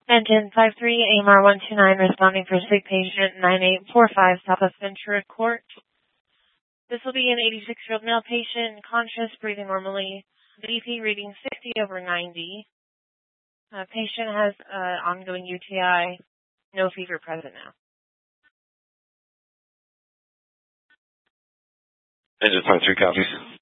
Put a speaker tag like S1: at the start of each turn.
S1: Engine 53, AMR 129, responding for sick patient 9845, Southwest Ventura Court. This will be an 86-year-old male patient, conscious, breathing normally, BP reading 60/90. Patient has ongoing UTI, no fever present now.
S2: Engine 53 copies.